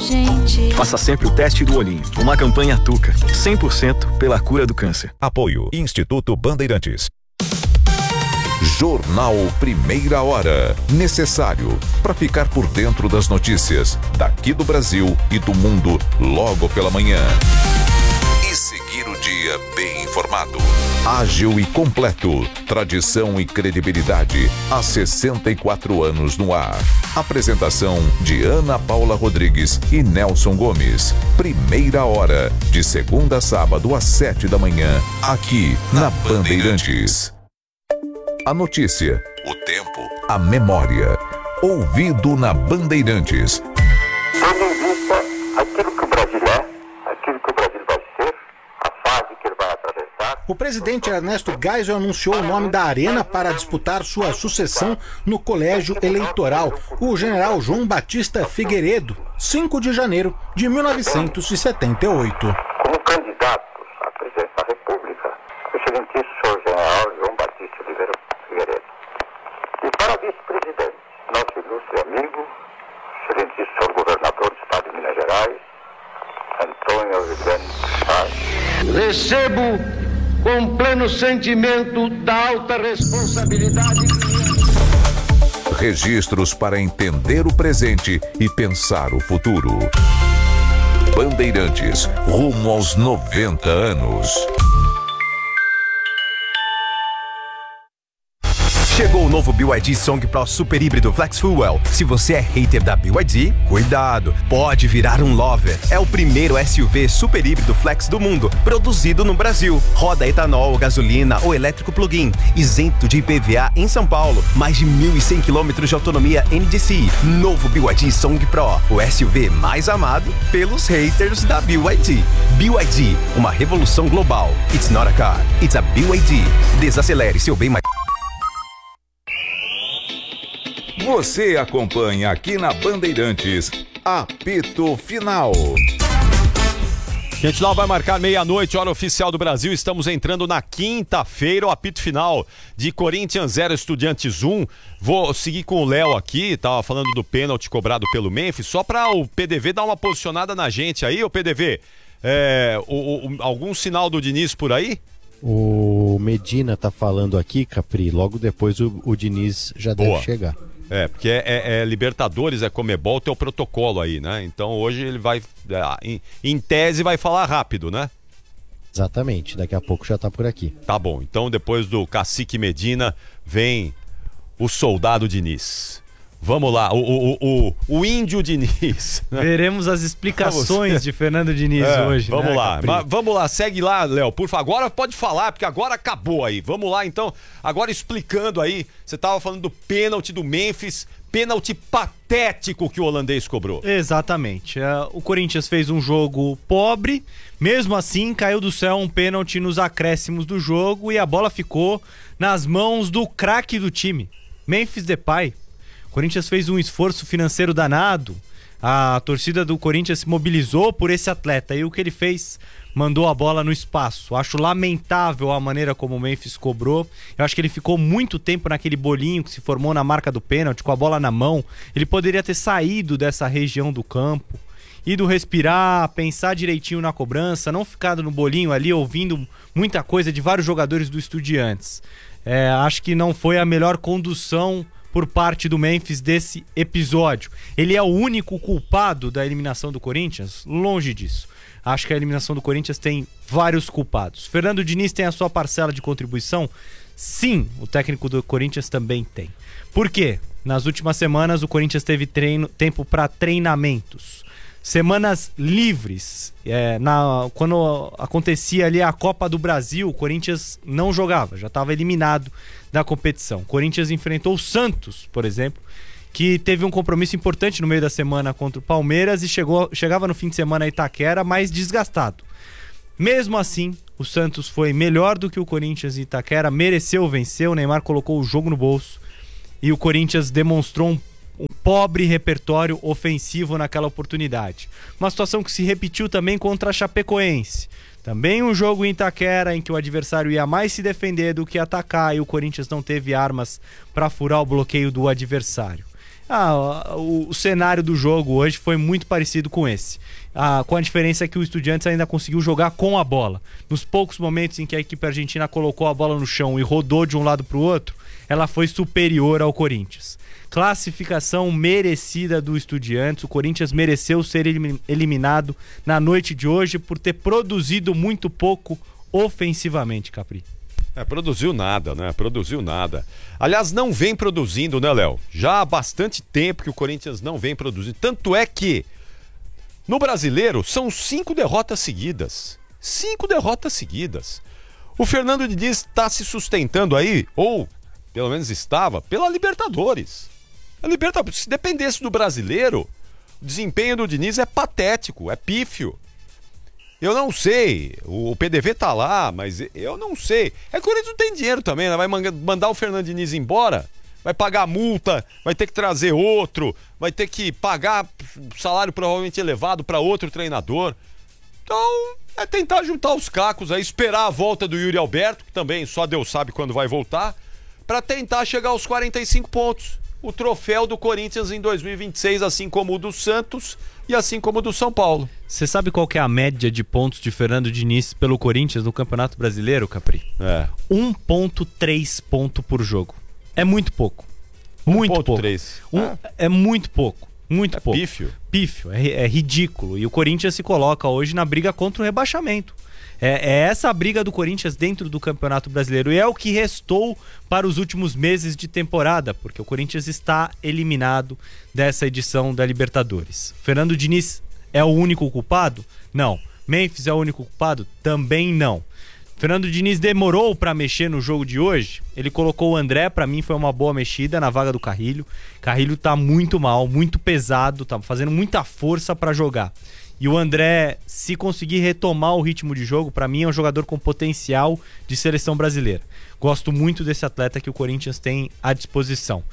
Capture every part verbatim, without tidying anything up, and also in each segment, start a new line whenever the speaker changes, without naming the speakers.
gente.
Faça sempre o teste do olhinho. Uma campanha Tuca, cem por cento pela cura do câncer.
Apoio Instituto Bandeirantes. Jornal Primeira Hora. Necessário para ficar por dentro das notícias daqui do Brasil e do mundo logo pela manhã. E seguir o dia bem informado. Ágil e completo. Tradição e credibilidade há sessenta e quatro anos no ar. Apresentação de Ana Paula Rodrigues e Nelson Gomes. Primeira Hora, de segunda a sábado às sete da manhã, aqui na Bandeirantes. A notícia, o tempo, a memória. Ouvido na Bandeirantes.
Tendo em vista aquilo que o Brasil é, aquilo que o Brasil vai ser, a fase que ele vai atravessar.
O presidente Ernesto Geisel anunciou o nome da Arena para disputar sua sucessão no colégio eleitoral, o general João Batista Figueiredo, cinco de janeiro de mil novecentos e setenta e oito.
Como candidato à presidência da República, o excelentíssimo senhor general João Batista Figueiredo. E para vice-presidente, nosso ilustre amigo, excelentíssimo senhor governador do estado de Minas Gerais, Antônio Aureliano Salles.
Recebo com pleno sentimento da alta responsabilidade.
Registros para entender o presente e pensar o futuro. Bandeirantes, rumo aos noventa anos.
Chegou o novo B Y D Song Pro Super Híbrido Flex Fuel. Se você é hater da B Y D, cuidado, pode virar um lover. É o primeiro S U V super híbrido flex do mundo, produzido no Brasil. Roda etanol, gasolina ou elétrico plug-in, isento de I P V A em São Paulo. Mais de mil e cem quilômetros de autonomia N D C I. Novo B Y D Song Pro, o S U V mais amado pelos haters da B Y D. B Y D, uma revolução global. It's not a car, it's a B Y D. Desacelere seu bem mais...
Você acompanha aqui na Bandeirantes, apito final.
Gente, lá vai marcar meia-noite, hora oficial do Brasil. Estamos entrando na quinta-feira, o apito final de Corinthians zero, Estudiantes um. Vou seguir com o Léo aqui, tava falando do pênalti cobrado pelo Memphis, só para o P D V dar uma posicionada na gente aí, ô P D V. É, o, o, algum sinal do Diniz por aí?
O Medina tá falando aqui, Capri, logo depois o, o Diniz já
Boa.
deve chegar.
É, porque é, é, é Libertadores, é Comebol, tem o protocolo aí, né? Então hoje ele vai, é, em, em tese, vai falar rápido, né?
Exatamente, daqui a pouco já tá por aqui.
Tá bom, então depois do Cacique Medina vem o Soldado Diniz. Vamos lá, o, o, o, o Índio Diniz.
Veremos as explicações de Fernando Diniz é, hoje.
Vamos
né,
lá,
Capri?
Mas, vamos lá, segue lá, Léo, por favor. Agora pode falar, porque agora acabou aí. Vamos lá, então, agora explicando aí. Você estava falando do pênalti do Memphis, pênalti patético que o holandês cobrou.
Exatamente. O Corinthians fez um jogo pobre, mesmo assim caiu do céu um pênalti nos acréscimos do jogo e a bola ficou nas mãos do craque do time, Memphis Depay. O Corinthians fez um esforço financeiro danado, a torcida do Corinthians se mobilizou por esse atleta e o que ele fez? Mandou a bola no espaço. Acho lamentável a maneira como o Memphis cobrou. Eu acho que ele ficou muito tempo naquele bolinho que se formou na marca do pênalti, com a bola na mão. Ele poderia ter saído dessa região do campo, ido respirar, pensar direitinho na cobrança, não ficado no bolinho ali ouvindo muita coisa de vários jogadores do Estudiantes. É, acho que não foi a melhor condução por parte do Memphis desse episódio. Ele é o único culpado da eliminação do Corinthians? Longe disso. Acho que a eliminação do Corinthians tem vários culpados. Fernando Diniz tem a sua parcela de contribuição? Sim, o técnico do Corinthians também tem. Por quê? Nas últimas semanas o Corinthians teve treino, tempo para treinamentos. Semanas livres. É, na, quando acontecia ali a Copa do Brasil, o Corinthians não jogava, já estava eliminado da competição. O Corinthians enfrentou o Santos, por exemplo, que teve um compromisso importante no meio da semana contra o Palmeiras e chegou, chegava no fim de semana a Itaquera mais desgastado. Mesmo assim, o Santos foi melhor do que o Corinthians em Itaquera, mereceu vencer, o Neymar colocou o jogo no bolso e o Corinthians demonstrou um um pobre repertório ofensivo naquela oportunidade. Uma situação que se repetiu também contra a Chapecoense. Também um jogo em Itaquera em que o adversário ia mais se defender do que atacar e o Corinthians não teve armas para furar o bloqueio do adversário. Ah, o, o cenário do jogo hoje foi muito parecido com esse. Ah, com a diferença que o Estudiantes ainda conseguiu jogar com a bola. Nos poucos momentos em que a equipe argentina colocou a bola no chão e rodou de um lado para o outro, ela foi superior ao Corinthians. Classificação merecida do Estudiantes. O Corinthians mereceu ser eliminado na noite de hoje por ter produzido muito pouco ofensivamente, Capri.
É, produziu nada, né? Produziu nada. Aliás, não vem produzindo, né, Léo? Já há bastante tempo que o Corinthians não vem produzindo. Tanto é que no Brasileiro são cinco derrotas seguidas. Cinco derrotas seguidas. O Fernando Diniz está se sustentando aí, ou pelo menos estava, pela Libertadores. A Libertadores, se dependesse do Brasileiro, o desempenho do Diniz é patético, é pífio. Eu não sei, o P D V tá lá, mas eu não sei. É que o Corinthians não tem dinheiro também, né? Vai mandar o Fernando Diniz embora, vai pagar multa, vai ter que trazer outro, vai ter que pagar salário provavelmente elevado para outro treinador. Então, é tentar juntar os cacos aí, esperar a volta do Yuri Alberto, que também só Deus sabe quando vai voltar, para tentar chegar aos quarenta e cinco pontos. O troféu do Corinthians em dois mil e vinte e seis, assim como o do Santos e assim como o do São Paulo.
Você sabe qual que é a média de pontos de Fernando Diniz pelo Corinthians no Campeonato Brasileiro, Capri?
É.
um ponto três ponto por jogo. É muito pouco. Muito pouco. Um, ah. É muito pouco. Muito
é
pouco.
Pífio.
Pífio. É, é ridículo. E o Corinthians se coloca hoje na briga contra o rebaixamento. É, é essa a briga do Corinthians dentro do Campeonato Brasileiro. E é o que restou para os últimos meses de temporada, porque o Corinthians está eliminado dessa edição da Libertadores. Fernando Diniz é o único culpado? Não. Memphis é o único culpado? Também não. Fernando Diniz demorou para mexer no jogo de hoje. Ele colocou o André, para mim foi uma boa mexida na vaga do Carrilho. Carrilho tá muito mal, muito pesado, tá fazendo muita força para jogar. E o André, se conseguir retomar o ritmo de jogo, para mim é um jogador com potencial de seleção brasileira. Gosto muito desse atleta que o Corinthians tem à disposição.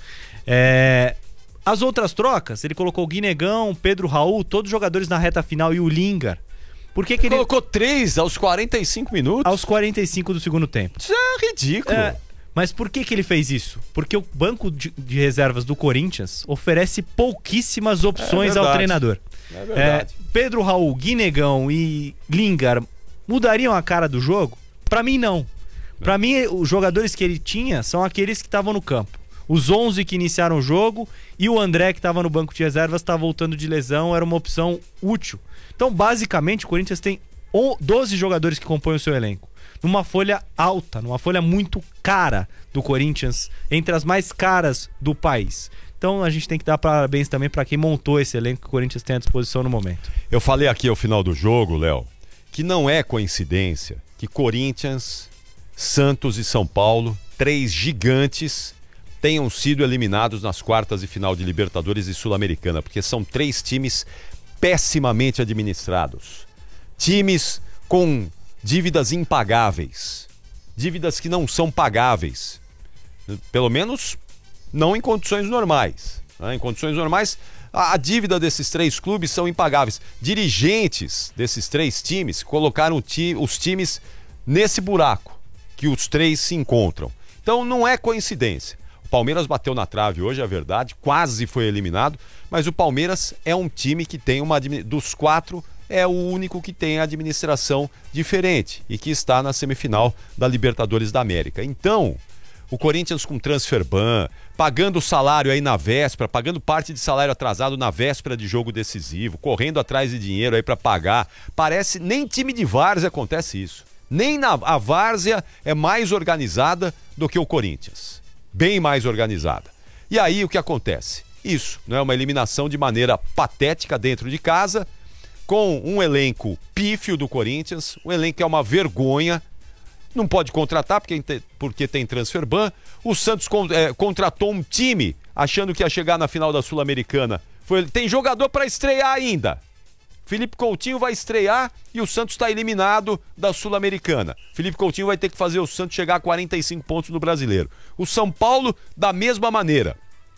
É... As outras trocas, ele colocou o Guinegão, Pedro Raul, todos os jogadores na reta final e o Lingard. Por que que ele
colocou três aos quarenta e cinco minutos?
Aos quarenta e cinco do segundo tempo.
Isso é ridículo. É,
mas por que que ele fez isso? Porque o banco de, de reservas do Corinthians oferece pouquíssimas opções é ao treinador.
É verdade.
É, Pedro Raul, Guinegão e Lingard mudariam a cara do jogo? Pra mim, não. Pra mim, os jogadores que ele tinha são aqueles que estavam no campo. Os onze que iniciaram o jogo e o André, que estava no banco de reservas, está voltando de lesão, era uma opção útil. Então, basicamente, o Corinthians tem doze jogadores que compõem o seu elenco. Numa folha alta, numa folha muito cara do Corinthians, entre as mais caras do país. Então, a gente tem que dar parabéns também para quem montou esse elenco que o Corinthians tem à disposição no momento.
Eu falei aqui ao final do jogo, Léo, que não é coincidência que Corinthians, Santos e São Paulo, três gigantes, tenham sido eliminados nas quartas de final de Libertadores e Sul-Americana, porque são três times pessimamente administrados. Times com dívidas impagáveis. Dívidas que não são pagáveis. Pelo menos não em condições normais. Né? Em condições normais, a, a dívida desses três clubes são impagáveis. Dirigentes desses três times colocaram ti, os times nesse buraco que os três se encontram. Então não é coincidência. O Palmeiras bateu na trave hoje, é verdade, quase foi eliminado, mas o Palmeiras é um time que tem uma... Dos quatro, é o único que tem a administração diferente e que está na semifinal da Libertadores da América. Então, o Corinthians com transfer ban, pagando salário aí na véspera, pagando parte de salário atrasado na véspera de jogo decisivo, correndo atrás de dinheiro aí para pagar, parece... Nem time de várzea acontece isso. Nem na, a várzea é mais organizada do que o Corinthians. Bem mais organizada. E aí o que acontece? Isso, não é uma eliminação de maneira patética dentro de casa, com um elenco pífio do Corinthians, um elenco que é uma vergonha, não pode contratar porque, porque tem transfer ban. O Santos con, é, contratou um time achando que ia chegar na final da Sul-Americana. Foi, tem jogador para estrear ainda. Felipe Coutinho vai estrear e o Santos está eliminado da Sul-Americana. Felipe Coutinho vai ter que fazer o Santos chegar a quarenta e cinco pontos no Brasileiro. O São Paulo, da mesma maneira.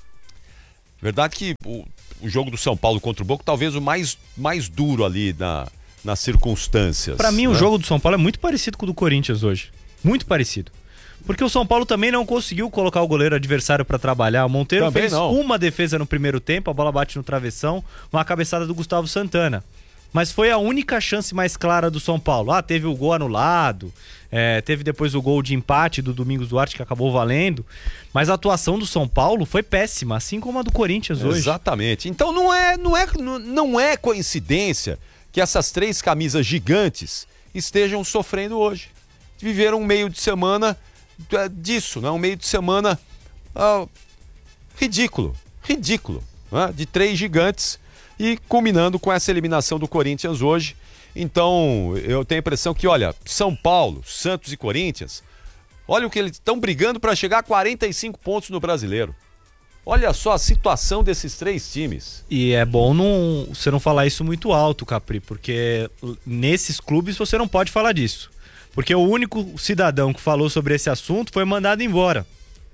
Verdade que o, o jogo do São Paulo contra o Boca talvez o mais, mais duro ali na, nas circunstâncias.
Para mim,
né?
O jogo do São Paulo é muito parecido com o do Corinthians hoje. Muito parecido. Porque o São Paulo também não conseguiu colocar o goleiro adversário para trabalhar. O Monteiro
Também
fez
não.
uma defesa no primeiro tempo, a bola bate no travessão, uma cabeçada do Gustavo Santana. Mas foi a única chance mais clara do São Paulo. Ah, teve o gol anulado, é, teve depois o gol de empate do Domingos Duarte, que acabou valendo. Mas a atuação do São Paulo foi péssima, assim como a do Corinthians hoje.
Exatamente. Então não é, não é, não é coincidência que essas três camisas gigantes estejam sofrendo hoje. Viveram um meio de semana disso, né? Um meio de semana ah, ridículo, ridículo, né? De três gigantes e culminando com essa eliminação do Corinthians hoje. Então eu tenho a impressão que, olha, São Paulo, Santos e Corinthians, olha o que eles estão brigando para chegar a quarenta e cinco pontos no Brasileiro. Olha só a situação desses três times.
E é bom não, você não falar isso muito alto, Capri, porque nesses clubes você não pode falar disso. Porque o único cidadão que falou sobre esse assunto foi mandado embora.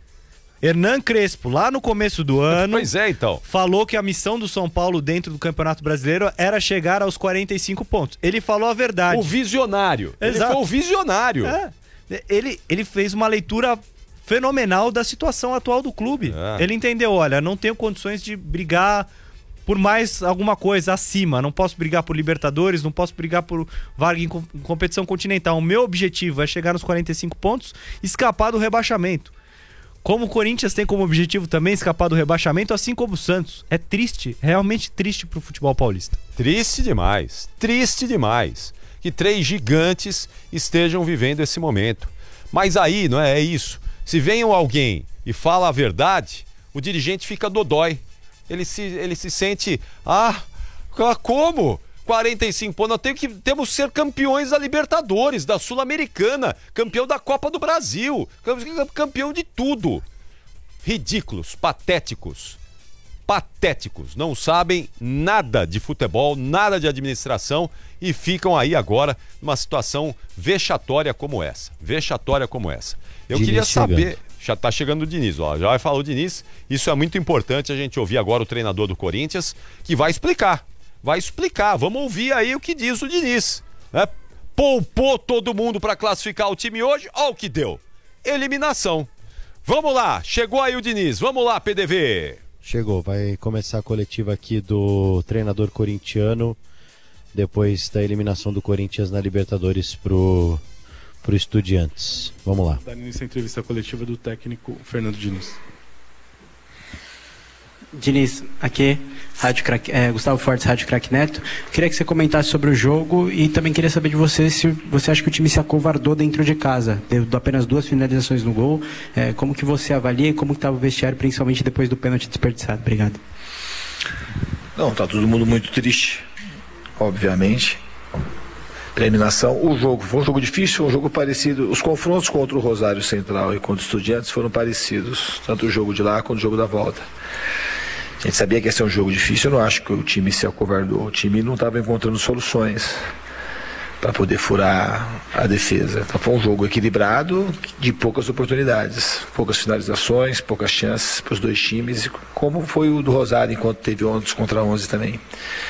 Hernan Crespo, lá no começo do ano,
pois é, então,
falou que a missão do São Paulo dentro do Campeonato Brasileiro era chegar aos quarenta e cinco pontos. Ele falou a verdade.
O visionário.
Exato.
Ele foi o visionário.
É. Ele, ele fez uma leitura fenomenal da situação atual do clube. É. Ele entendeu, olha, não tenho condições de brigar por mais alguma coisa acima. Não posso brigar por Libertadores, não posso brigar por vaga em competição continental. O meu objetivo é chegar nos quarenta e cinco pontos, escapar do rebaixamento. Como o Corinthians tem como objetivo também escapar do rebaixamento, assim como o Santos. É triste, realmente triste pro futebol paulista.
Triste demais, triste demais que três gigantes estejam vivendo esse momento. Mas aí, não é, é isso. Se vem alguém e fala a verdade, o dirigente fica dodói. Ele se, ele se sente, ah, como? quarenta e cinco pontos, nós temos que, temos que ser campeões da Libertadores, da Sul-Americana, campeão da Copa do Brasil, campeão de tudo. Ridículos, patéticos, patéticos, não sabem nada de futebol, nada de administração e ficam aí agora numa situação vexatória como essa, vexatória como essa. Eu
Diniz
queria saber...
chegando.
Já tá chegando o Diniz, ó, já vai falar o Diniz, isso é muito importante a gente ouvir agora o treinador do Corinthians, que vai explicar. Vai explicar, vamos ouvir aí o que diz o Diniz, né? Poupou todo mundo para classificar o time hoje, olha o que deu, eliminação. Vamos lá, chegou aí o Diniz, vamos lá, P D V.
Chegou, vai começar a coletiva aqui do treinador corintiano, depois da eliminação do Corinthians na Libertadores pro, pro Estudiantes. Vamos lá.
Dá início à entrevista coletiva do técnico Fernando Diniz.
Diniz, aqui, Rádio Crack, é, Gustavo Fortes, Rádio Crack Neto. Queria que você comentasse sobre o jogo e também queria saber de você se você acha que o time se acovardou dentro de casa. Deu apenas duas finalizações no gol. É, como que você avalia e como que estava o vestiário, principalmente depois do pênalti desperdiçado? Obrigado.
Não, tá todo mundo muito triste, obviamente. Eliminação, o jogo foi um jogo difícil, um jogo parecido. Os confrontos contra o Rosário Central e contra os Estudiantes foram parecidos, tanto o jogo de lá quanto o jogo da volta. A gente sabia que ia ser um jogo difícil, eu não acho que o time se acovardou. O time não estava encontrando soluções para poder furar a defesa. Então foi um jogo equilibrado, de poucas oportunidades, poucas finalizações, poucas chances para os dois times, como foi o do Rosário, enquanto teve onze contra onze também.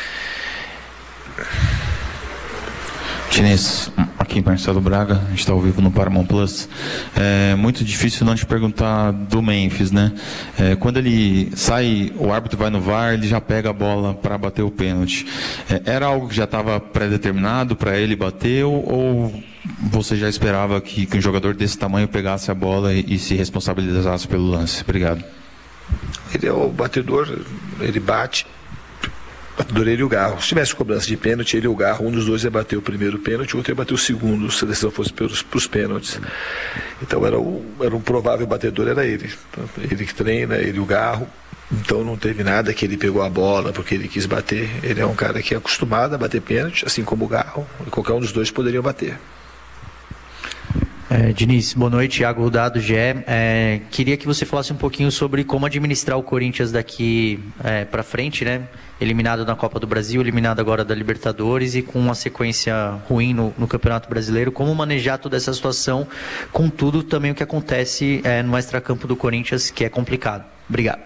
Diniz, aqui em Marcelo Braga, a gente está ao vivo no Paramount Plus. É muito difícil não te perguntar do Memphis, né? É, quando ele sai, o árbitro vai no V A R, ele já pega a bola para bater o pênalti. É, era algo que já estava pré-determinado para ele bater ou você já esperava que, que um jogador desse tamanho pegasse a bola e, e se responsabilizasse pelo lance? Obrigado.
Ele é o batedor, ele bate. Batedor ele e o Garro. Se tivesse cobrança de pênalti, ele e o Garro, um dos dois ia bater o primeiro pênalti, o outro ia bater o segundo, se a decisão fosse para os pênaltis. Então era, o, era um provável batedor, era ele. Ele que treina, ele e o Garro. Então não teve nada que ele pegou a bola porque ele quis bater. Ele é um cara que é acostumado a bater pênalti, assim como o Garro. E qualquer um dos dois poderia bater.
É, Diniz, boa noite, Iago Rudado, G E. É, queria que você falasse um pouquinho sobre como administrar o Corinthians daqui é, para frente, né? Eliminado na Copa do Brasil, eliminado agora da Libertadores e com uma sequência ruim no, no Campeonato Brasileiro. Como manejar toda essa situação, com tudo também o que acontece é, no extracampo do Corinthians, que é complicado. Obrigado.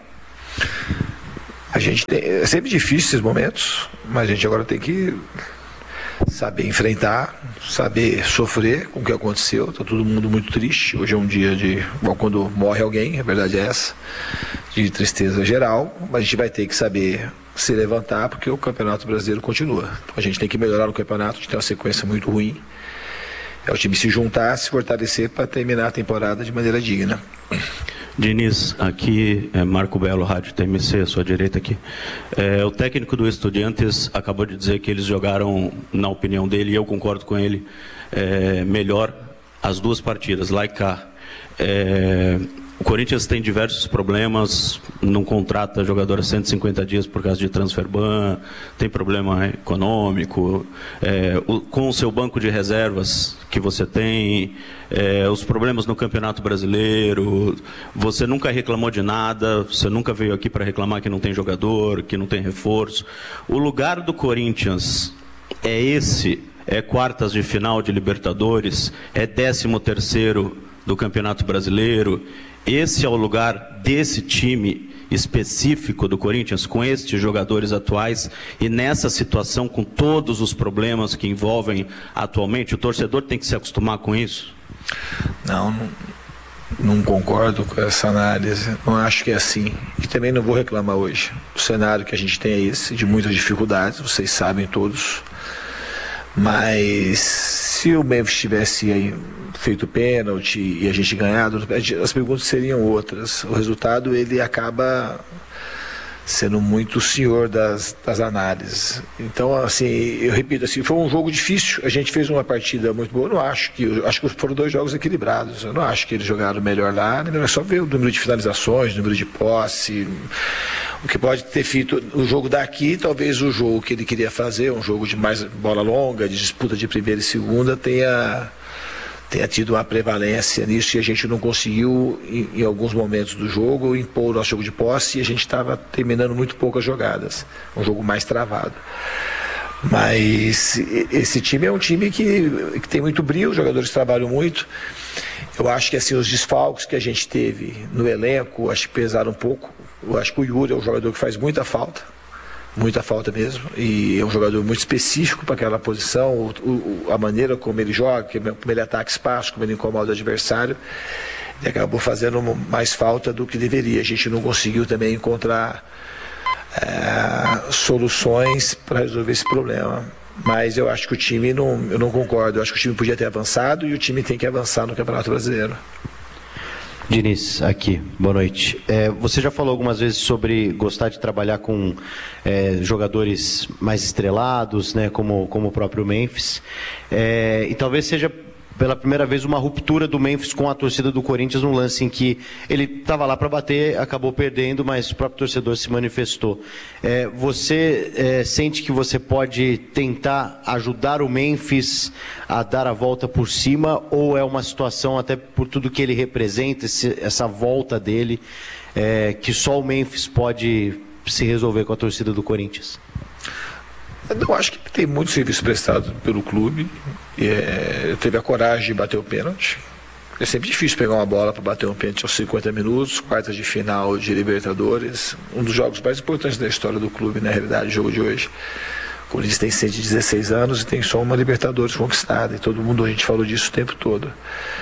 A gente tem, é sempre difícil esses momentos, mas a gente agora tem que saber enfrentar, saber sofrer com o que aconteceu. Está todo mundo muito triste. Hoje é um dia de, bom, quando morre alguém, a verdade é essa, de tristeza geral, mas a gente vai ter que saber se levantar, porque o Campeonato Brasileiro continua. Então a gente tem que melhorar no campeonato, a gente tem uma sequência muito ruim. É o time se juntar, se fortalecer para terminar a temporada de maneira digna.
Diniz, aqui é Marco Belo, Rádio T M C, à sua direita aqui. É, o técnico do Estudiantes acabou de dizer que eles jogaram, na opinião dele, e eu concordo com ele, é, melhor as duas partidas, lá e cá. É, o Corinthians tem diversos problemas, não contrata jogador a cento e cinquenta dias por causa de transfer ban, tem problema econômico, é, o, com o seu banco de reservas que você tem, é, os problemas no Campeonato Brasileiro, você nunca reclamou de nada, você nunca veio aqui para reclamar que não tem jogador, que não tem reforço. O lugar do Corinthians é esse, é quartas de final de Libertadores, é décimo terceiro do Campeonato Brasileiro. Esse é o lugar desse time específico do Corinthians, com estes jogadores atuais e nessa situação, com todos os problemas que envolvem atualmente, o torcedor tem que se acostumar com isso?
Não, não, não concordo com essa análise, não acho que é assim. E também não vou reclamar hoje. O cenário que a gente tem é esse, de muitas dificuldades, vocês sabem todos. Mas se o Memphis tivesse aí feito pênalti e a gente ganhado, as perguntas seriam outras. O resultado, ele acaba sendo muito o senhor das, das análises. Então, assim, eu repito, assim, foi um jogo difícil, a gente fez uma partida muito boa, eu não acho que, eu acho que foram dois jogos equilibrados, eu não acho que eles jogaram melhor lá, é só ver o número de finalizações, o número de posse, o que pode ter feito o jogo daqui, talvez o jogo que ele queria fazer, um jogo de mais bola longa, de disputa de primeira e segunda, tenha... tenha tido uma prevalência nisso e a gente não conseguiu, em, em alguns momentos do jogo, impor o nosso jogo de posse e a gente estava terminando muito poucas jogadas. Um jogo mais travado. Mas esse time é um time que, que tem muito brilho, os jogadores trabalham muito. Eu acho que assim, os desfalques que a gente teve no elenco, acho que pesaram um pouco. Eu acho que o Yuri é um jogador que faz muita falta. Muita falta mesmo, e é um jogador muito específico para aquela posição, o, o, a maneira como ele joga, como ele ataca espaço, como ele incomoda o adversário, ele acabou fazendo mais falta do que deveria. A gente não conseguiu também encontrar é, soluções para resolver esse problema. Mas eu acho que o time, não, eu não concordo, eu acho que o time podia ter avançado e o time tem que avançar no Campeonato Brasileiro.
Diniz, aqui, boa noite. É, você já falou algumas vezes sobre gostar de trabalhar com é, jogadores mais estrelados, né, como, como o próprio Memphis. É, e talvez seja pela primeira vez uma ruptura do Memphis com a torcida do Corinthians, num lance em que ele estava lá para bater, acabou perdendo, mas o próprio torcedor se manifestou. É, você é, sente que você pode tentar ajudar o Memphis a dar a volta por cima, ou é uma situação, até por tudo que ele representa, esse, essa volta dele, é, que só o Memphis pode se resolver com a torcida do Corinthians?
Eu acho que tem muito serviço prestado pelo clube. É, teve a coragem de bater o pênalti. É sempre difícil pegar uma bola para bater um pênalti aos cinquenta minutos, quartas de final de Libertadores, um dos jogos mais importantes da história do clube, na realidade, o jogo de hoje. O Corinthians tem cento e dezesseis anos e tem só uma Libertadores conquistada, e todo mundo, a gente falou disso o tempo todo.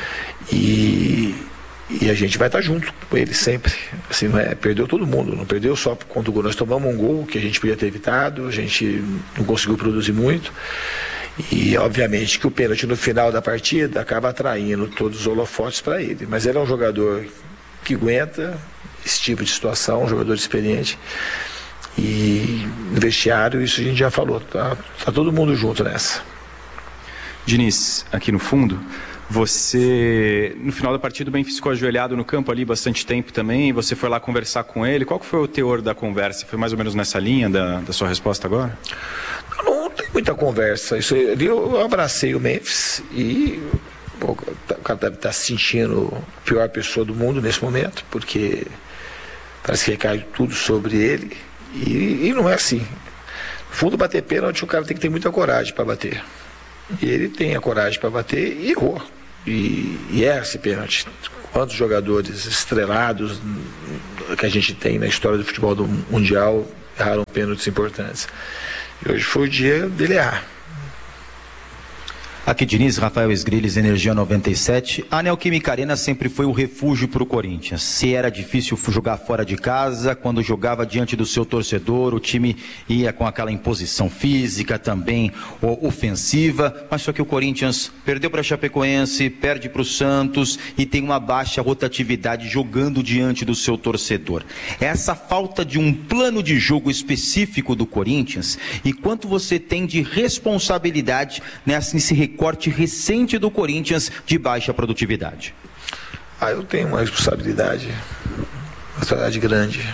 E, e a gente vai estar junto com ele sempre. Assim, não é, perdeu todo mundo, não perdeu só contra o gol. Nós tomamos um gol que a gente podia ter evitado, a gente não conseguiu produzir muito. E obviamente que o pênalti no final da partida acaba atraindo todos os holofotes para ele. Mas ele é um jogador que aguenta esse tipo de situação, um jogador experiente. E no vestiário, isso a gente já falou, tá, tá todo mundo junto nessa.
Diniz, aqui no fundo, você, no final da partida, o Memphis ficou ajoelhado no campo ali bastante tempo também, você foi lá conversar com ele. Qual que foi o teor da conversa? Foi mais ou menos nessa linha da, da sua resposta agora?
Não, não tem muita conversa. Isso, eu abracei o Memphis e pô, o cara deve estar se sentindo a pior pessoa do mundo nesse momento, porque parece que recai tudo sobre ele. E, e não é assim. No fundo, bater pênalti, o cara tem que ter muita coragem para bater. E ele tem a coragem para bater e errou. E, e é esse pênalti. Quantos jogadores estrelados que a gente tem na história do futebol do mundial erraram pênaltis importantes. E hoje foi o dia dele errar.
Aqui Diniz, Rafael Esgrilles, Energia noventa e sete. A Neoquímica Arena sempre foi o refúgio para o Corinthians. Se era difícil jogar fora de casa, quando jogava diante do seu torcedor, o time ia com aquela imposição física, também ofensiva, mas só que o Corinthians perdeu para a Chapecoense, perde para o Santos e tem uma baixa rotatividade jogando diante do seu torcedor. Essa falta de um plano de jogo específico do Corinthians e quanto você tem de responsabilidade nesse recurso corte recente do Corinthians de baixa produtividade?
Ah, eu tenho uma responsabilidade, uma responsabilidade grande.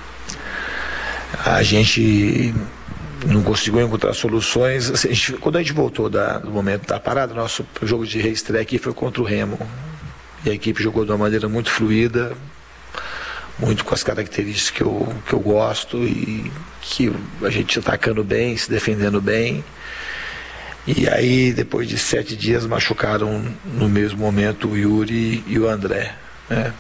A gente não conseguiu encontrar soluções. Assim, a gente, quando a gente voltou da, do momento da parada, nosso jogo de reestreia aqui foi contra o Remo. E a equipe jogou de uma maneira muito fluida, muito com as características que eu, que eu gosto e que a gente atacando bem, se defendendo bem. E aí, depois de sete dias, machucaram no mesmo momento o Yuri e o André, né?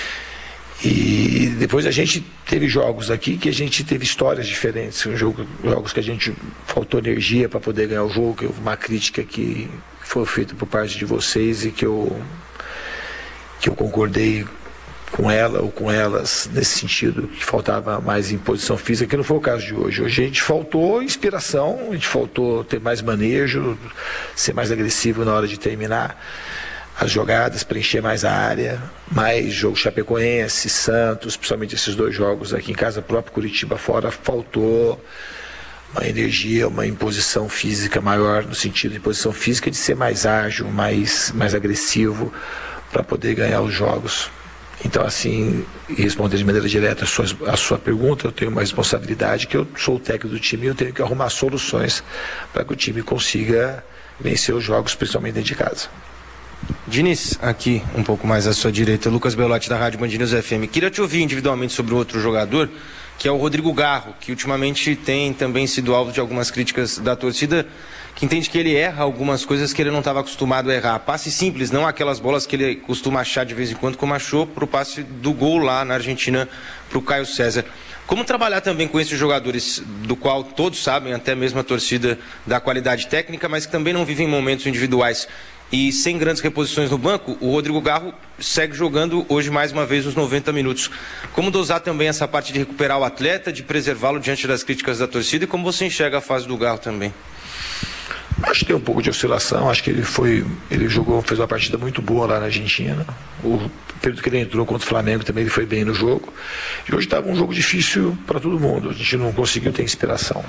E depois a gente teve jogos aqui que a gente teve histórias diferentes, um jogo, jogos que a gente faltou energia para poder ganhar o jogo, que houve uma crítica que foi feita por parte de vocês e que eu, que eu concordei com ela ou com elas nesse sentido, que faltava mais imposição física, que não foi o caso de hoje. Hoje a gente faltou inspiração, a gente faltou ter mais manejo, ser mais agressivo na hora de terminar as jogadas, preencher mais a área, mais jogo Chapecoense, Santos, principalmente esses dois jogos aqui em casa, próprio Curitiba fora, faltou uma energia, uma imposição física maior, no sentido de imposição física de ser mais ágil, mais, mais agressivo para poder ganhar os jogos. Então, assim, responder de maneira direta a sua, a sua pergunta, eu tenho uma responsabilidade que eu sou o técnico do time e eu tenho que arrumar soluções para que o time consiga vencer os jogos, principalmente dentro de casa.
Diniz, aqui um pouco mais à sua direita, Lucas Belotti da Rádio Band News F M. Queria te ouvir individualmente sobre outro jogador, que é o Rodrigo Garro, que ultimamente tem também sido alvo de algumas críticas da torcida, que entende que ele erra algumas coisas que ele não estava acostumado a errar. Passe simples, não aquelas bolas que ele costuma achar de vez em quando, como achou para o passe do gol lá na Argentina para o Caio César. Como trabalhar também com esses jogadores, do qual todos sabem, até mesmo a torcida, da qualidade técnica, mas que também não vivem momentos individuais e sem grandes reposições no banco? O Rodrigo Garro segue jogando hoje mais uma vez os noventa minutos. Como dosar também essa parte de recuperar o atleta, de preservá-lo diante das críticas da torcida, e como você enxerga a fase do Garro também?
Acho que tem um pouco de oscilação, acho que ele foi, ele jogou, fez uma partida muito boa lá na Argentina. O período que ele entrou contra o Flamengo também ele foi bem no jogo. E hoje estava um jogo difícil para todo mundo, a gente não conseguiu ter inspiração.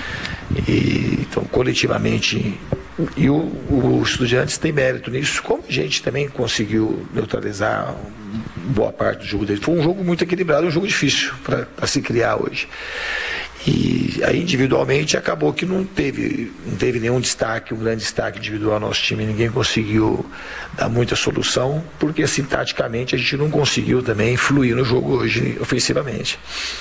E, então, coletivamente, e o, o Estudiantes tem mérito nisso, como a gente também conseguiu neutralizar boa parte do jogo dele. Foi um jogo muito equilibrado, um jogo difícil para se criar hoje. E aí individualmente acabou que não teve, não teve nenhum destaque, um grande destaque individual no nosso time, ninguém conseguiu dar muita solução, porque assim, taticamente a gente não conseguiu também fluir no jogo hoje ofensivamente.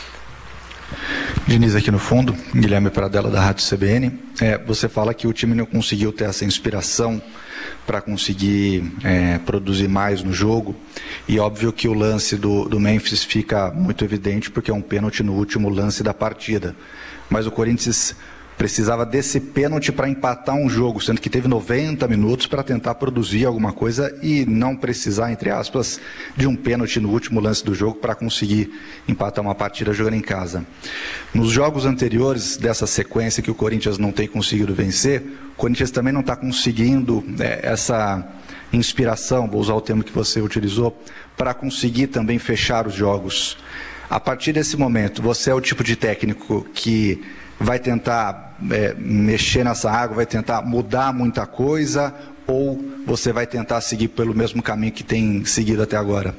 Diniz, aqui no fundo, Guilherme Pradella da Rádio C B N, é, você fala que o time não conseguiu ter essa inspiração para conseguir é, produzir mais no jogo, e óbvio que o lance do, do Memphis fica muito evidente porque é um pênalti no último lance da partida, mas o Corinthians precisava desse pênalti para empatar um jogo, sendo que teve noventa minutos para tentar produzir alguma coisa e não precisar, entre aspas, de um pênalti no último lance do jogo para conseguir empatar uma partida jogando em casa. Nos jogos anteriores dessa sequência que o Corinthians não tem conseguido vencer, o Corinthians também não está conseguindo é, essa inspiração, vou usar o termo que você utilizou, para conseguir também fechar os jogos. A partir desse momento, você é o tipo de técnico que vai tentar é, mexer nessa água, vai tentar mudar muita coisa, ou você vai tentar seguir pelo mesmo caminho que tem seguido até agora?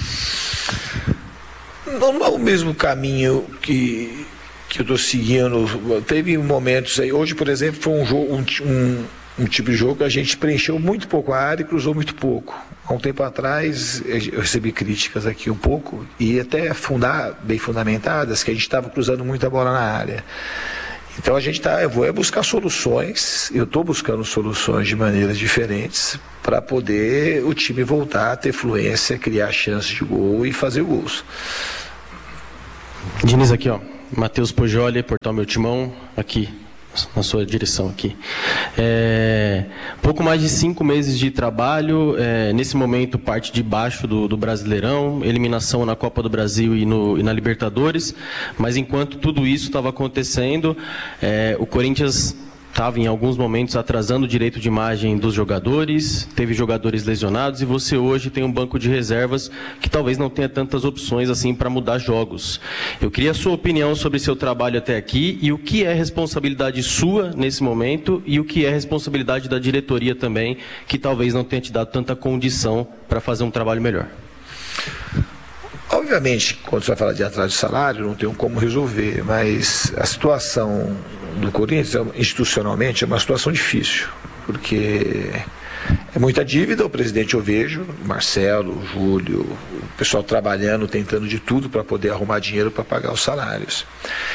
Não, não é o mesmo caminho que, que eu estou seguindo. Teve momentos aí, hoje por exemplo foi um, jogo, um, um, um tipo de jogo que a gente preencheu muito pouco a área e cruzou muito pouco. Há um tempo atrás eu recebi críticas aqui um pouco, e até fundar, bem fundamentadas, que a gente estava cruzando muita bola na área. Então a gente tá, eu vou é buscar soluções, eu estou buscando soluções de maneiras diferentes para poder o time voltar a ter fluência, criar chances de gol e fazer gols.
Diniz, aqui ó, Matheus Pojoli, Portal Meu Timão, aqui
na sua direção aqui. É, pouco mais de cinco meses de trabalho, é, nesse momento parte de baixo do, do Brasileirão, eliminação na Copa do Brasil e, no, e na Libertadores, mas enquanto tudo isso estava acontecendo, é, o Corinthians estava em alguns momentos atrasando o direito de imagem dos jogadores, teve jogadores lesionados e você hoje tem um banco de reservas que talvez não tenha tantas opções assim para mudar jogos. Eu queria a sua opinião sobre seu trabalho até aqui e o que é responsabilidade sua nesse momento e o que é responsabilidade da diretoria também, que talvez não tenha te dado tanta condição para fazer um trabalho melhor.
Obviamente, quando você vai falar de atraso de salário, não tem como resolver, mas a situação do Corinthians, institucionalmente, é uma situação difícil, porque é muita dívida, o presidente eu vejo, o Marcelo, o Júlio, o pessoal trabalhando, tentando de tudo para poder arrumar dinheiro para pagar os salários.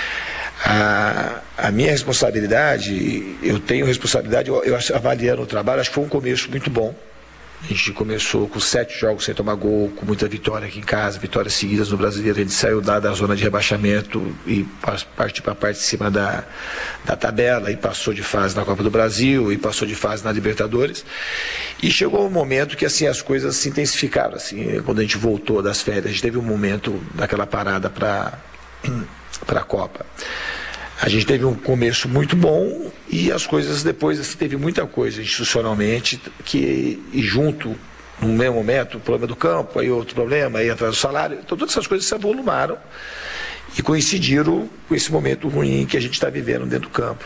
A, a minha responsabilidade, eu tenho responsabilidade, eu, eu avaliando o trabalho, acho que foi um começo muito bom. A gente começou com sete jogos sem tomar gol, com muita vitória aqui em casa, vitórias seguidas no Brasileiro. A gente saiu da, da zona de rebaixamento e partiu para a parte de cima da, da tabela, e passou de fase na Copa do Brasil, e passou de fase na Libertadores. E chegou um momento que assim, as coisas se intensificaram. Assim, quando a gente voltou das férias, a gente teve um momento daquela parada para a Copa. A gente teve um começo muito bom e as coisas depois, assim, teve muita coisa institucionalmente que, e junto, no mesmo momento, o problema do campo, aí outro problema, aí atrás do salário, então todas essas coisas se avolumaram e coincidiram com esse momento ruim que a gente está vivendo dentro do campo.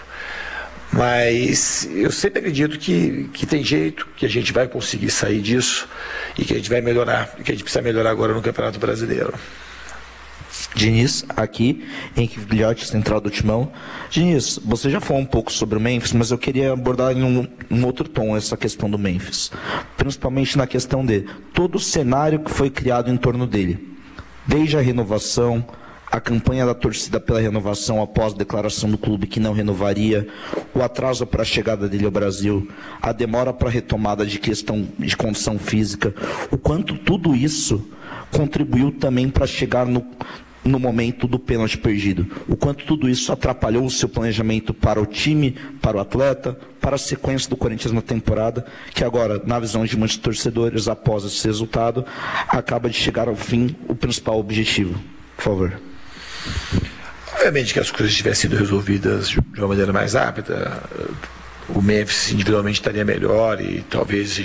Mas eu sempre acredito que, que tem jeito, que a gente vai conseguir sair disso e que a gente vai melhorar, que a gente precisa melhorar agora no Campeonato Brasileiro.
Diniz, aqui, Henrique Vigliotti, central do Timão. Diniz, você já falou um pouco sobre o Memphis, mas eu queria abordar em um, um outro tom essa questão do Memphis. Principalmente na questão de todo o cenário que foi criado em torno dele. Desde a renovação, a campanha da torcida pela renovação após a declaração do clube que não renovaria, o atraso para a chegada dele ao Brasil, a demora para a retomada de questão de condição física, o quanto tudo isso contribuiu também para chegar no, no momento do pênalti perdido. O quanto tudo isso atrapalhou o seu planejamento para o time, para o atleta, para a sequência do Corinthians na temporada, que agora, na visão de muitos torcedores, após esse resultado, acaba de chegar ao fim o principal objetivo. Por favor.
Obviamente que as coisas tivessem sido resolvidas de uma maneira mais rápida, o Memphis individualmente estaria melhor e talvez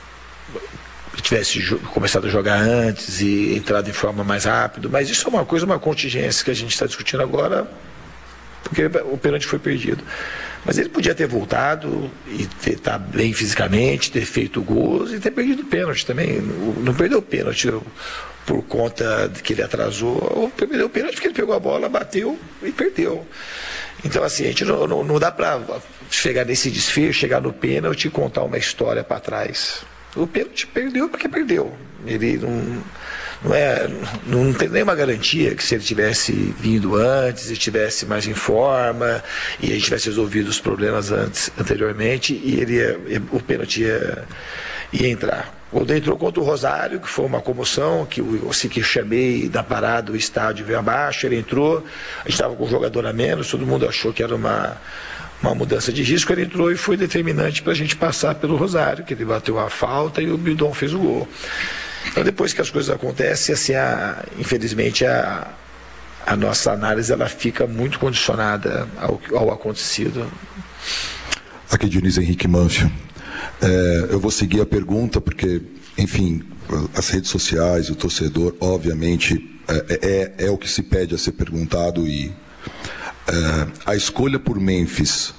tivesse começado a jogar antes e entrado em forma mais rápido, mas isso é uma coisa, uma contingência que a gente está discutindo agora, porque o pênalti foi perdido. Mas ele podia ter voltado e ter tá bem fisicamente, ter feito gols e ter perdido o pênalti também. Não perdeu o pênalti por conta de que ele atrasou, ou perdeu o pênalti porque ele pegou a bola, bateu e perdeu. Então, assim, a gente não, não, não dá para chegar nesse desfecho, chegar no pênalti e contar uma história para trás. O pênalti perdeu porque perdeu. Ele não, não, é, não tem nenhuma garantia que se ele tivesse vindo antes, estivesse mais em forma e a gente tivesse resolvido os problemas antes, anteriormente, e ele ia, o pênalti ia, ia entrar. O gol entrou contra o Rosário, que foi uma comoção, que eu assim, que chamei da parada, o estádio veio abaixo, ele entrou, a gente estava com um jogador a menos, todo mundo achou que era uma, uma mudança de risco, ele entrou e foi determinante para a gente passar pelo Rosário, que ele bateu a falta e o Bidon fez o gol. Então depois que as coisas acontecem, assim, a, infelizmente a, a nossa análise ela fica muito condicionada ao, ao acontecido.
Aqui Diniz Henrique Manfio. É, eu vou seguir a pergunta porque, enfim, as redes sociais, o torcedor, obviamente, é, é, é o que se pede a ser perguntado e é, a escolha por Memphis,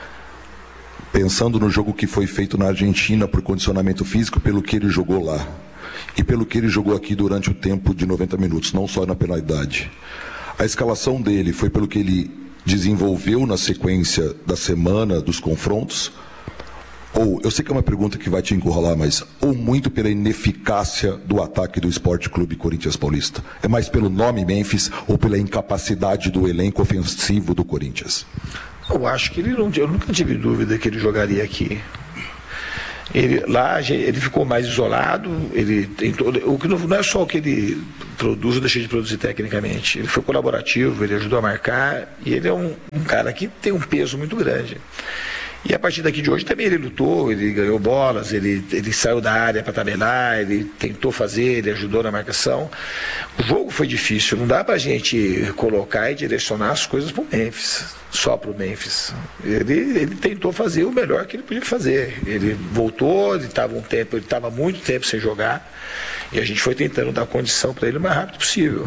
pensando no jogo que foi feito na Argentina por condicionamento físico, pelo que ele jogou lá e pelo que ele jogou aqui durante o tempo de noventa minutos, não só na penalidade. A escalação dele foi pelo que ele desenvolveu na sequência da semana dos confrontos, ou, eu sei que é uma pergunta que vai te encurralar, mas, ou muito pela ineficácia do ataque do Sport Clube Corinthians Paulista? É mais pelo nome Memphis ou pela incapacidade do elenco ofensivo do Corinthians?
Eu acho que ele não, eu nunca tive dúvida que ele jogaria aqui. Ele, lá ele ficou mais isolado, ele tem todo, o que não, não é só o que ele produz ou deixa de produzir tecnicamente, ele foi colaborativo, ele ajudou a marcar, e ele é um, um cara que tem um peso muito grande. E a partir daqui de hoje também ele lutou, ele ganhou bolas, ele, ele saiu da área para tabelar, ele tentou fazer, ele ajudou na marcação. O jogo foi difícil, não dá para a gente colocar e direcionar as coisas para o Memphis, só para o Memphis. Ele, ele tentou fazer o melhor que ele podia fazer. Ele voltou, ele estava um tempo, ele estava muito tempo sem jogar, e a gente foi tentando dar condição para ele o mais rápido possível.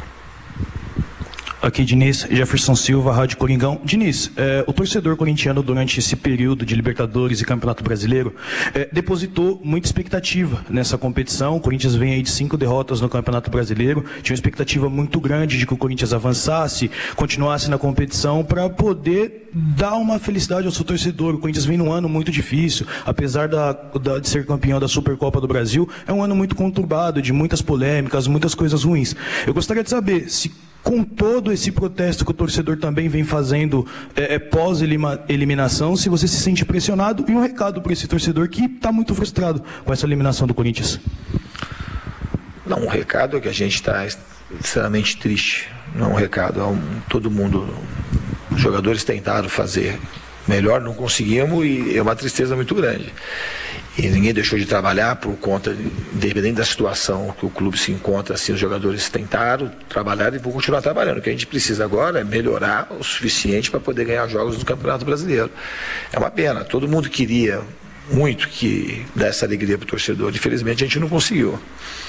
Aqui, Diniz, Jefferson Silva, Rádio Coringão. Diniz, é, o torcedor corintiano durante esse período de Libertadores e Campeonato Brasileiro é, depositou muita expectativa nessa competição. O Corinthians vem aí de cinco derrotas no Campeonato Brasileiro. Tinha uma expectativa muito grande de que o Corinthians avançasse, continuasse na competição para poder dar uma felicidade ao seu torcedor. O Corinthians vem num ano muito difícil, apesar da, da, de ser campeão da Supercopa do Brasil, é um ano muito conturbado, de muitas polêmicas, muitas coisas ruins. Eu gostaria de saber se, com todo esse protesto que o torcedor também vem fazendo é, é, pós-eliminação, se você se sente pressionado, e um recado para esse torcedor que está muito frustrado com essa eliminação do Corinthians.
Não, um recado é que a gente está extremamente triste. Não é um recado, é um, todo mundo, os jogadores tentaram fazer melhor, não conseguimos, e é uma tristeza muito grande. E ninguém deixou de trabalhar por conta, independente da situação que o clube se encontra, assim, os jogadores tentaram trabalhar e vão continuar trabalhando. O que a gente precisa agora é melhorar o suficiente para poder ganhar jogos no Campeonato Brasileiro. É uma pena, todo mundo queria muito que desse alegria para o torcedor, infelizmente a gente não conseguiu.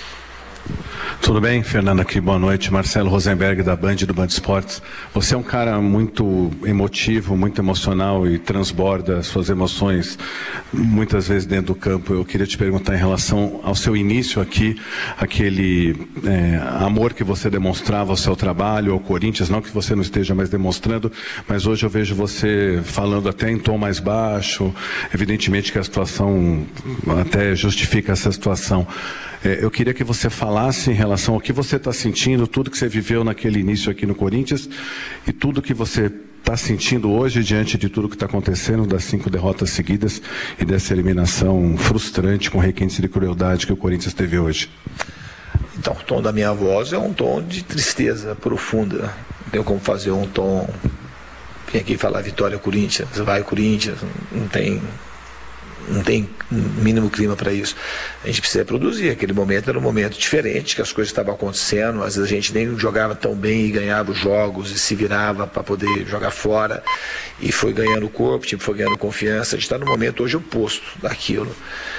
Tudo bem, Fernando aqui, boa noite. Marcelo Rosenberg, da Band, do Band Esportes. Você é um cara muito emotivo, muito emocional e transborda suas emoções muitas vezes dentro do campo. Eu queria te perguntar em relação ao seu início aqui, aquele é, amor que você demonstrava ao seu trabalho, ao Corinthians, não que você não esteja mais demonstrando, mas hoje eu vejo você falando até em tom mais baixo. Evidentemente que a situação até justifica essa situação. Eu queria que você falasse em relação ao que você está sentindo, tudo que você viveu naquele início aqui no Corinthians e tudo que você está sentindo hoje diante de tudo que está acontecendo, das cinco derrotas seguidas e dessa eliminação frustrante com requintes de crueldade que o Corinthians teve hoje.
Então, o tom da minha voz é um tom de tristeza profunda. Não tem como fazer um tom... Vem aqui falar vitória Corinthians, vai Corinthians, não tem... Não tem mínimo clima para isso. A gente precisa produzir. Aquele momento era um momento diferente, que as coisas estavam acontecendo. Às vezes a gente nem jogava tão bem e ganhava os jogos e se virava para poder jogar fora. E foi ganhando corpo, tipo, foi ganhando confiança. A gente está no momento hoje oposto daquilo.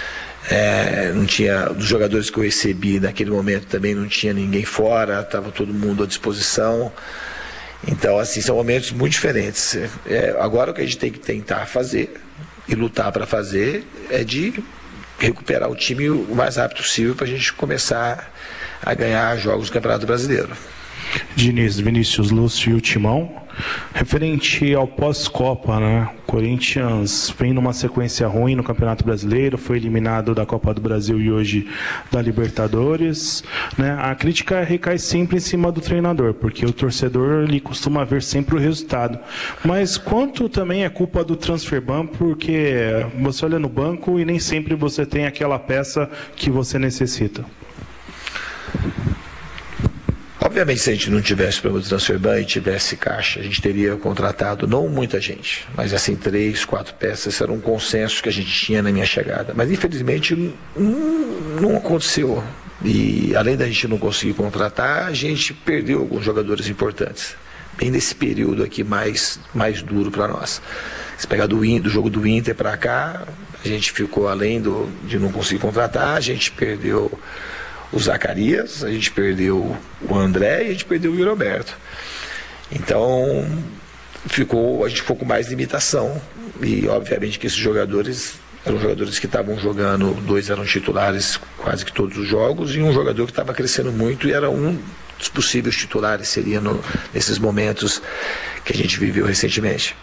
É, não tinha, dos jogadores que eu recebi naquele momento também não tinha ninguém fora, estava todo mundo à disposição. Então, assim, são momentos muito diferentes. É, agora o que a gente tem que tentar fazer e lutar para fazer é de recuperar o time o mais rápido possível para a gente começar a ganhar jogos do Campeonato Brasileiro.
Diniz, Vinícius Lúcio e o Timão. Referente ao pós-Copa, né? O Corinthians vem numa sequência ruim no Campeonato Brasileiro, foi eliminado da Copa do Brasil e hoje da Libertadores, né? A crítica recai sempre em cima do treinador, porque o torcedor ele costuma ver sempre o resultado. Mas quanto também é culpa do Transferban, porque você olha no banco e nem sempre você tem aquela peça que você necessita.
Obviamente, se a gente não tivesse o problema do Transferban e tivesse caixa, a gente teria contratado, não muita gente, mas assim, três, quatro peças. Esse era um consenso que a gente tinha na minha chegada. Mas, infelizmente, não, não aconteceu. E, além da gente não conseguir contratar, a gente perdeu alguns jogadores importantes. Bem nesse período aqui mais, mais duro para nós. Se pegar do, do jogo do Inter para cá, a gente ficou além do, de não conseguir contratar, a gente perdeu o Zacarias, a gente perdeu o André e a gente perdeu o Yuri Alberto. Então, ficou, a gente ficou com mais limitação. E, obviamente, que esses jogadores eram jogadores que estavam jogando, dois eram titulares quase que todos os jogos, e um jogador que estava crescendo muito e era um dos possíveis titulares, seria no, nesses momentos que a gente viveu recentemente.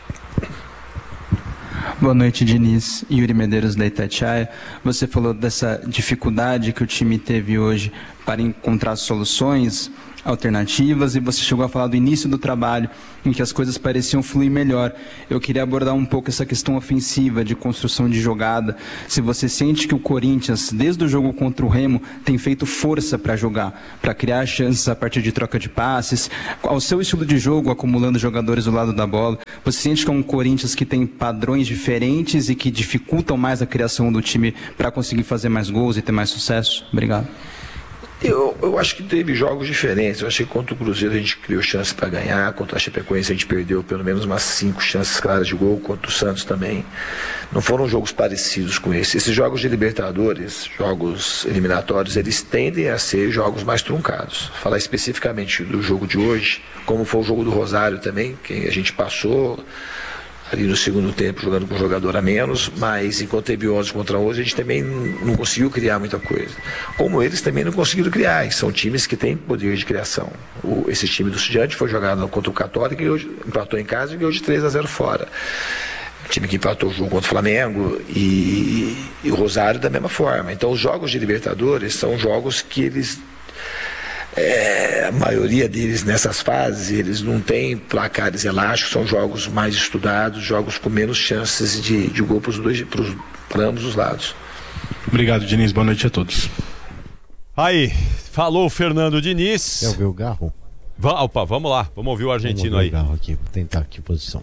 Boa noite, Diniz. Yuri Medeiros, da Itatiaia. Você falou dessa dificuldade que o time teve hoje para encontrar soluções. alternativas e você chegou a falar do início do trabalho, em que as coisas pareciam fluir melhor. Eu queria abordar um pouco essa questão ofensiva, de construção de jogada. Se você sente que o Corinthians, desde o jogo contra o Remo, tem feito força para jogar, para criar chances a partir de troca de passes, ao seu estilo de jogo, acumulando jogadores do lado da bola, você sente que é um Corinthians que tem padrões diferentes e que dificultam mais a criação do time para conseguir fazer mais gols e ter mais sucesso? Obrigado.
Eu, eu acho que teve jogos diferentes. Eu achei que contra o Cruzeiro a gente criou chances para ganhar, contra a Chapecoense a gente perdeu pelo menos umas cinco chances claras de gol, contra o Santos também. Não foram jogos parecidos com esse. Esses jogos de Libertadores, jogos eliminatórios, eles tendem a ser jogos mais truncados. Falar especificamente do jogo de hoje, como foi o jogo do Rosário também, que a gente passou ali no segundo tempo jogando com um jogador a menos, mas enquanto teve onze contra onze a gente também não conseguiu criar muita coisa. Como eles também não conseguiram criar, e são times que têm poder de criação. O, esse time do Estudiantes foi jogado contra o Católico e hoje empatou em casa e ganhou de três a zero fora. O time que empatou o jogo contra o Flamengo e, e o Rosário da mesma forma. Então os jogos de Libertadores são jogos que eles... É, a maioria deles nessas fases, eles não têm placares elásticos, são jogos mais estudados, jogos com menos chances de, de gol para ambos os lados.
Obrigado, Diniz. Boa noite a todos.
Aí, falou o Fernando Diniz.
Quer ouvir o Garro?
Va Opa, vamos lá, vamos ouvir o argentino
vamos
aí.
O Garro aqui, vou tentar aqui posição.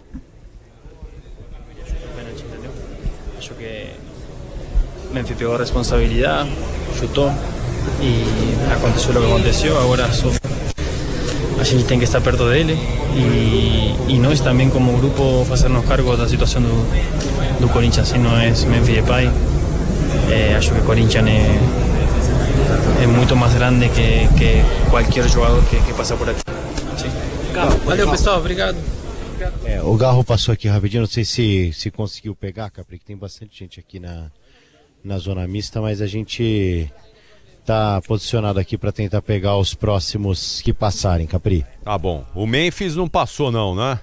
Acho que Memphis pegou a responsabilidade, chutou. E aconteceu o que aconteceu, agora só a gente tem que estar perto dele e, e nós também como grupo fazernos cargo da situação do, do Corinthians, se não é Memphis Depay, é, acho que o Corinthians é, é muito mais grande que, que qualquer jogador que, que passa por aqui. Sim. Valeu pessoal, obrigado.
É, o Garro passou aqui rapidinho, não sei se, se conseguiu pegar, Capri, que tem bastante gente aqui na, na zona mista, mas a gente... tá posicionado aqui para tentar pegar os próximos que passarem, Capri.
Tá bom. O Memphis não passou não, né?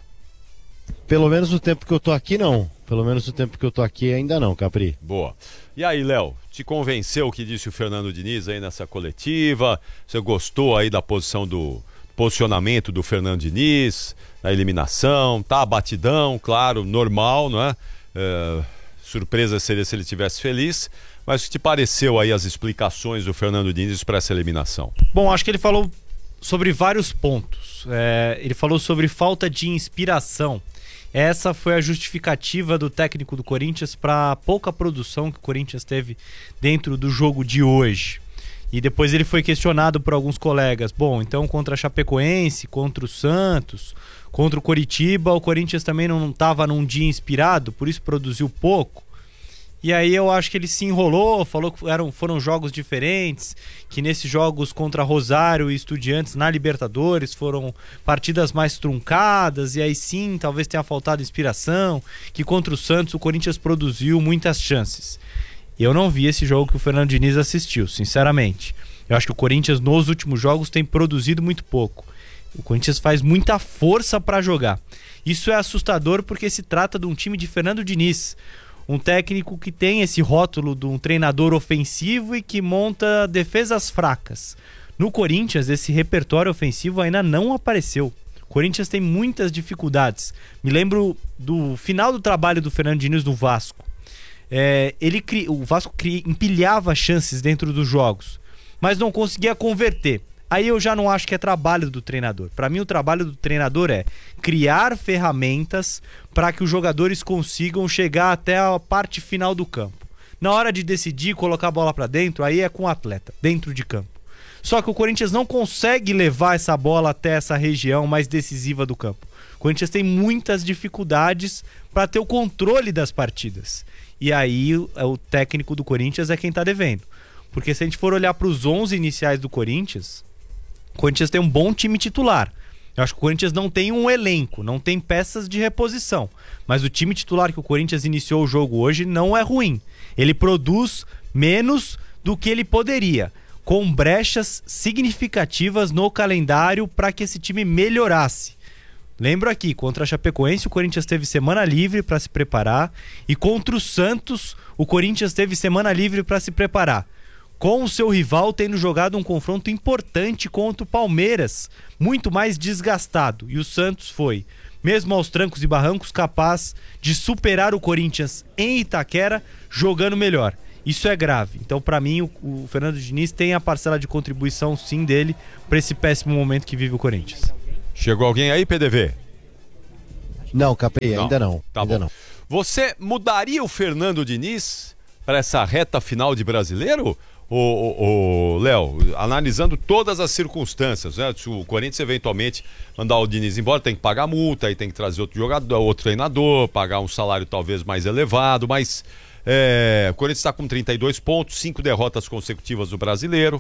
Pelo menos o tempo que eu tô aqui, não. Pelo menos o tempo que eu tô aqui, ainda não, Capri.
Boa. E aí, Léo, te convenceu o que disse o Fernando Diniz aí nessa coletiva? Você gostou aí da posição do posicionamento do Fernando Diniz, da eliminação? Tá batidão, claro, normal, não é? É, surpresa seria se ele estivesse feliz. Mas o que te pareceu aí as explicações do Fernando Diniz para essa eliminação?
Bom, acho que ele falou sobre vários pontos. É, ele falou sobre falta de inspiração. Essa foi a justificativa do técnico do Corinthians para a pouca produção que o Corinthians teve dentro do jogo de hoje. E depois ele foi questionado por alguns colegas. Bom, então contra a Chapecoense, contra o Santos, contra o Coritiba, o Corinthians também não estava num dia inspirado, por isso produziu pouco. E aí eu acho que ele se enrolou, falou que eram, foram jogos diferentes, que nesses jogos contra Rosário e Estudiantes na Libertadores foram partidas mais truncadas, e aí sim, talvez tenha faltado inspiração, que contra o Santos o Corinthians produziu muitas chances. Eu não vi esse jogo que o Fernando Diniz assistiu, sinceramente. Eu acho que o Corinthians nos últimos jogos tem produzido muito pouco. O Corinthians faz muita força para jogar. Isso é assustador porque se trata de um time de Fernando Diniz, um técnico que tem esse rótulo de um treinador ofensivo e que monta defesas fracas. No Corinthians, esse repertório ofensivo ainda não apareceu. O Corinthians tem muitas dificuldades. Me lembro do final do trabalho do Fernando Diniz no Vasco. É, ele cri... O Vasco cri... empilhava chances dentro dos jogos, mas não conseguia converter. Aí eu já não acho que é trabalho do treinador. Para mim, o trabalho do treinador é criar ferramentas para que os jogadores consigam chegar até a parte final do campo. Na hora de decidir colocar a bola para dentro, aí é com o atleta, dentro de campo. Só que o Corinthians não consegue levar essa bola até essa região mais decisiva do campo. O Corinthians tem muitas dificuldades para ter o controle das partidas. E aí o técnico do Corinthians é quem está devendo. Porque se a gente for olhar para os onze iniciais do Corinthians, o Corinthians tem um bom time titular. Eu acho que o Corinthians não tem um elenco, não tem peças de reposição. Mas o time titular que o Corinthians iniciou o jogo hoje não é ruim. Ele produz menos do que ele poderia, com brechas significativas no calendário para que esse time melhorasse. Lembro aqui, contra a Chapecoense o Corinthians teve semana livre para se preparar, e contra o Santos o Corinthians teve semana livre para se preparar. com o seu rival tendo jogado um confronto importante contra o Palmeiras, muito mais desgastado. E o Santos foi, mesmo aos trancos e barrancos, capaz de superar o Corinthians em Itaquera, jogando melhor. Isso é grave. Então, para mim, o, o Fernando Diniz tem a parcela de contribuição, sim, dele para esse péssimo momento que vive o Corinthians.
Chegou alguém aí, P D V?
Não, Capri, ainda não.
Tá
ainda
bom.
não.
Você mudaria o Fernando Diniz para essa reta final de Brasileiro? Ô, Léo, analisando todas as circunstâncias, né? Se o Corinthians eventualmente mandar o Diniz embora, tem que pagar multa, aí tem que trazer outro jogador, outro treinador, pagar um salário talvez mais elevado, mas é, o Corinthians está com trinta e dois pontos, cinco derrotas consecutivas do Brasileiro,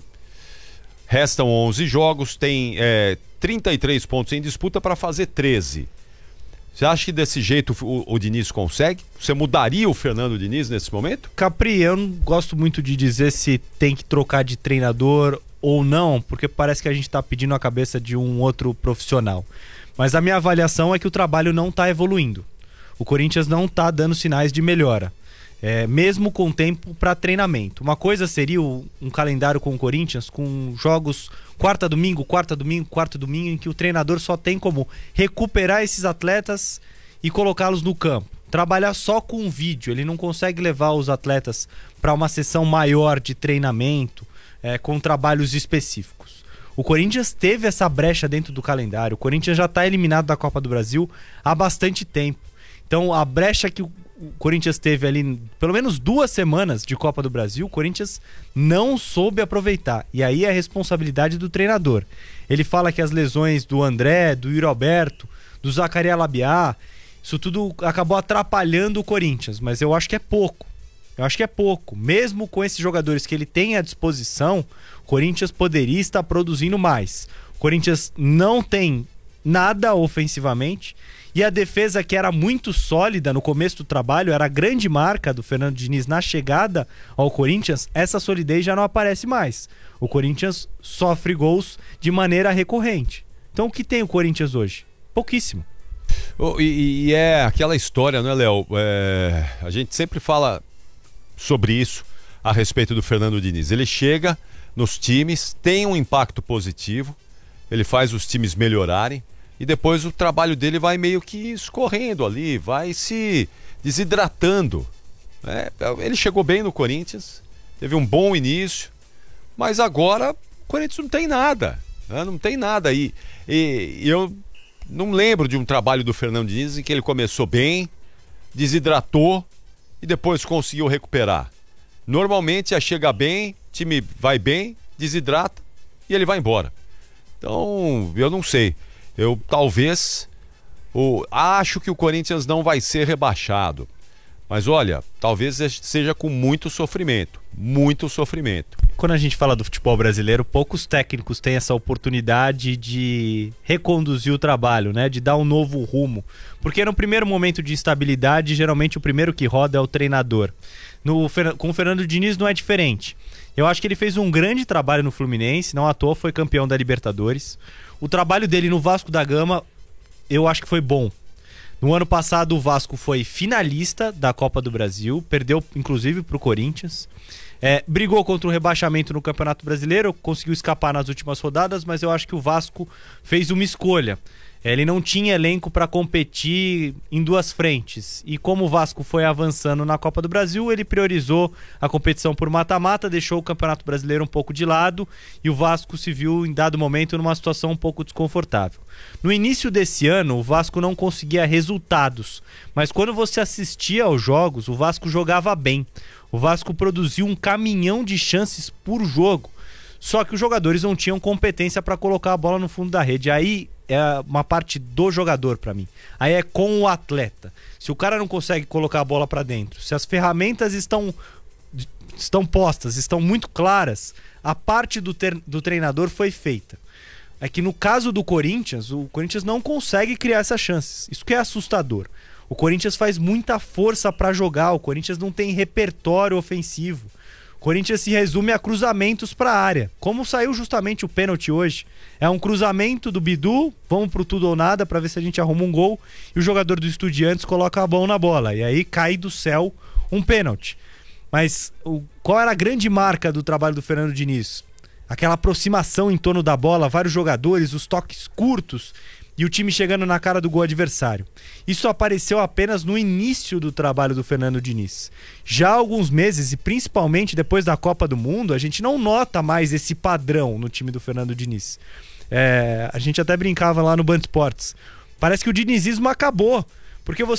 restam onze jogos, tem é, trinta e três pontos em disputa para fazer treze. Você acha que desse jeito o, o Diniz consegue? Você mudaria o Fernando Diniz nesse momento?
Capri, eu não gosto muito de dizer se tem que trocar de treinador ou não, porque parece que a gente está pedindo a cabeça de um outro profissional. Mas a minha avaliação é que o trabalho não está evoluindo. O Corinthians não está dando sinais de melhora, é, mesmo com tempo para treinamento. Uma coisa seria o, um calendário com o Corinthians, com jogos quarta, domingo, quarta, domingo, quarto, domingo, em que o treinador só tem como recuperar esses atletas e colocá-los no campo. Trabalhar só com um vídeo, ele não consegue levar os atletas para uma sessão maior de treinamento, é, com trabalhos específicos. O Corinthians teve essa brecha dentro do calendário, o Corinthians já está eliminado da Copa do Brasil há bastante tempo. Então a brecha que o o Corinthians teve ali pelo menos duas semanas de Copa do Brasil, o Corinthians não soube aproveitar. E aí é a responsabilidade do treinador. Ele fala que as lesões do André, do Yuri Alberto, do Zacarias Labiá, isso tudo acabou atrapalhando o Corinthians, mas eu acho que é pouco. Eu acho que é pouco. Mesmo com esses jogadores que ele tem à disposição, o Corinthians poderia estar produzindo mais. O Corinthians não tem nada ofensivamente. E a defesa, que era muito sólida no começo do trabalho, era a grande marca do Fernando Diniz na chegada ao Corinthians, essa solidez já não aparece mais. O Corinthians sofre gols de maneira recorrente. Então o que tem o Corinthians hoje? Pouquíssimo.
Oh, e, e é aquela história, né, Léo? É, a gente sempre fala sobre isso a respeito do Fernando Diniz. Ele chega nos times, tem um impacto positivo, ele faz os times melhorarem, e depois o trabalho dele vai meio que escorrendo ali, vai se desidratando. É, ele chegou bem no Corinthians, teve um bom início, mas agora o Corinthians não tem nada, né? Não tem nada aí. E, e eu não lembro de um trabalho do Fernando Diniz em que ele começou bem, desidratou e depois conseguiu recuperar. Normalmente é chega bem, time vai bem, desidrata e ele vai embora. Então, eu não sei. Eu talvez o, acho que o Corinthians não vai ser rebaixado, mas olha, talvez seja com muito sofrimento, muito sofrimento.
Quando a gente fala do futebol brasileiro, poucos técnicos têm essa oportunidade de reconduzir o trabalho, né? De dar um novo rumo, porque no primeiro momento de instabilidade, geralmente o primeiro que roda é o treinador. No, com o Fernando Diniz não é diferente. Eu acho que ele fez um grande trabalho no Fluminense, não à toa foi campeão da Libertadores. O trabalho dele no Vasco da Gama, eu acho que foi bom. No ano passado o Vasco foi finalista da Copa do Brasil, perdeu inclusive para o Corinthians. É, brigou contra o rebaixamento no Campeonato Brasileiro, conseguiu escapar nas últimas rodadas, mas eu acho que o Vasco fez uma escolha. Ele não tinha elenco para competir em duas frentes. E como o Vasco foi avançando na Copa do Brasil, ele priorizou a competição por mata-mata, deixou o Campeonato Brasileiro um pouco de lado e o Vasco se viu em dado momento numa situação um pouco desconfortável. No início desse ano, o Vasco não conseguia resultados, mas quando você assistia aos jogos, o Vasco jogava bem. O Vasco produziu um caminhão de chances por jogo. Só que os jogadores não tinham competência para colocar a bola no fundo da rede. Aí é uma parte do jogador para mim. Aí é com o atleta. Se o cara não consegue colocar a bola para dentro, se as ferramentas estão, estão postas, estão muito claras, a parte do, ter, do treinador foi feita. É que no caso do Corinthians, o Corinthians não consegue criar essas chances. Isso que é assustador. O Corinthians faz muita força para jogar, o Corinthians não tem repertório ofensivo. O Corinthians se resume a cruzamentos para a área. Como saiu justamente o pênalti hoje? É um cruzamento do Bidu, vamos pro tudo ou nada para ver se a gente arruma um gol, e o jogador do Estudiantes coloca a mão na bola, e aí cai do céu um pênalti. Mas o, qual era a grande marca do trabalho do Fernando Diniz? Aquela aproximação em torno da bola, vários jogadores, os toques curtos e o time chegando na cara do gol adversário. Isso apareceu apenas no início do trabalho do Fernando Diniz. Já há alguns meses, e principalmente depois da Copa do Mundo, a gente não nota mais esse padrão no time do Fernando Diniz. É, a gente até brincava lá no Band Esportes. Parece que o dinizismo acabou, porque você